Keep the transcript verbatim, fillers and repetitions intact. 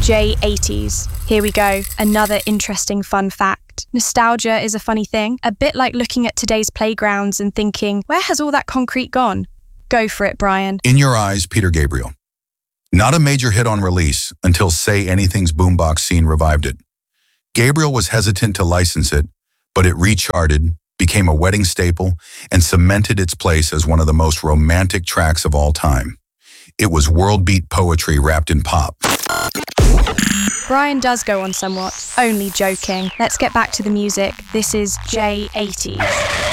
J eighties. Here we go, another interesting fun fact. Nostalgia is a funny thing, a bit like looking at today's playgrounds and thinking, where has all that concrete gone? Go for it, Brian. In Your Eyes, Peter Gabriel. Not a major hit on release until Say Anything's boombox scene revived it. Gabriel was hesitant to license it, but it recharted, became a wedding staple, and cemented its place as one of the most romantic tracks of all time. It was world beat poetry wrapped in pop. Brian does go on somewhat. Only joking. Let's get back to the music. This is J eighties.